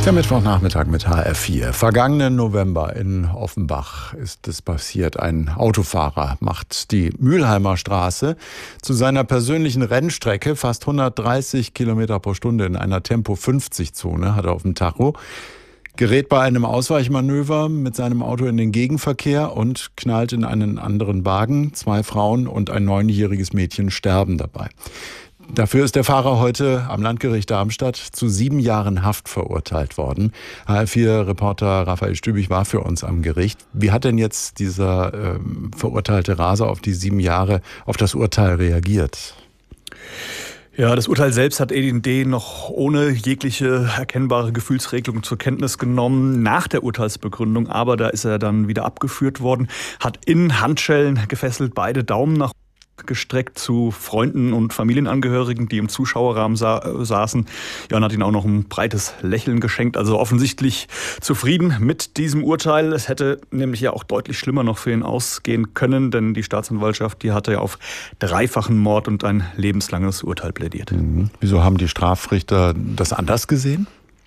Der Mittwochnachmittag mit HR4. Vergangenen November in Offenbach ist es passiert. Ein Autofahrer macht die Mülheimer Straße zu seiner persönlichen Rennstrecke, fast 130 Kilometer pro Stunde in einer Tempo-50-Zone, hat er auf dem Tacho, gerät bei einem Ausweichmanöver mit seinem Auto in den Gegenverkehr und knallt in einen anderen Wagen. 2 Frauen und ein 9-jähriges Mädchen sterben dabei. Dafür ist der Fahrer heute am Landgericht Darmstadt zu 7 Jahren Haft verurteilt worden. HR4-Reporter Raphael Stübig war für uns am Gericht. Wie hat denn jetzt dieser verurteilte Raser auf die 7 Jahre, auf das Urteil reagiert? Ja, das Urteil selbst hat Edin D. noch ohne jegliche erkennbare Gefühlsregelung zur Kenntnis genommen, nach der Urteilsbegründung. Aber da ist er dann wieder abgeführt worden, hat in Handschellen gefesselt beide Daumen nach gestreckt zu Freunden und Familienangehörigen, die im Zuschauerrahmen saßen. Ja, und hat ihnen auch noch ein breites Lächeln geschenkt. Also offensichtlich zufrieden mit diesem Urteil. Es hätte nämlich ja auch deutlich schlimmer noch für ihn ausgehen können, denn die Staatsanwaltschaft, die hatte ja auf 3-fachen Mord und ein lebenslanges Urteil plädiert. Wieso haben die Strafrichter das anders gesehen?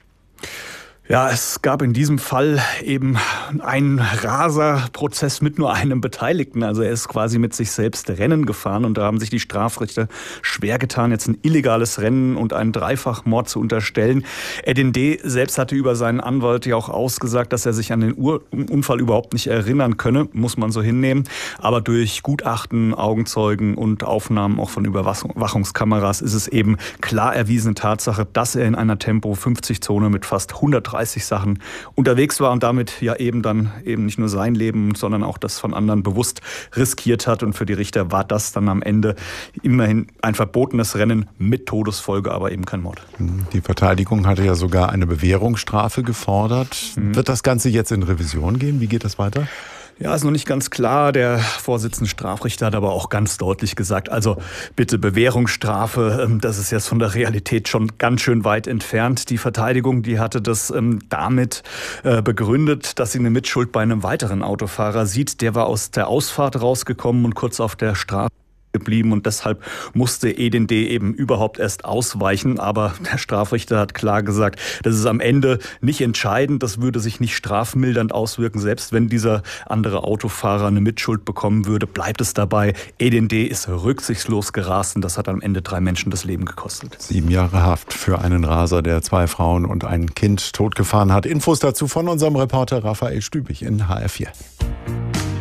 Ja, es gab in diesem Fall eben einen Raserprozess mit nur einem Beteiligten. Also er ist quasi mit sich selbst Rennen gefahren und da haben sich die Strafrichter schwer getan, jetzt ein illegales Rennen und einen Dreifachmord zu unterstellen. Edin D. selbst hatte über seinen Anwalt ja auch ausgesagt, dass er sich an den Unfall überhaupt nicht erinnern könne, muss man so hinnehmen. Aber durch Gutachten, Augenzeugen und Aufnahmen auch von Überwachungskameras ist es eben klar erwiesene Tatsache, dass er in einer Tempo-50-Zone mit fast 130 Sachen unterwegs war und damit ja eben nicht nur sein Leben, sondern auch das von anderen bewusst riskiert hat. Und für die Richter war das dann am Ende immerhin ein verbotenes Rennen mit Todesfolge, aber eben kein Mord. Die Verteidigung hatte ja sogar eine Bewährungsstrafe gefordert. Wird das Ganze jetzt in Revision gehen? Wie geht das weiter? Ja, ist noch nicht ganz klar. Der Vorsitzende Strafrichter hat aber auch ganz deutlich gesagt, also bitte Bewährungsstrafe, das ist jetzt von der Realität schon ganz schön weit entfernt. Die Verteidigung, die hatte das damit begründet, dass sie eine Mitschuld bei einem weiteren Autofahrer sieht. Der war aus der Ausfahrt rausgekommen und kurz auf der Straße geblieben und deshalb musste Edin D. eben überhaupt erst ausweichen. Aber der Strafrichter hat klar gesagt, das ist am Ende nicht entscheidend, das würde sich nicht strafmildernd auswirken. Selbst wenn dieser andere Autofahrer eine Mitschuld bekommen würde, bleibt es dabei. Edin D. ist rücksichtslos gerast und das hat am Ende 3 Menschen das Leben gekostet. 7 Jahre Haft für einen Raser, der 2 Frauen und ein Kind totgefahren hat. Infos dazu von unserem Reporter Raphael Stübig in HR4.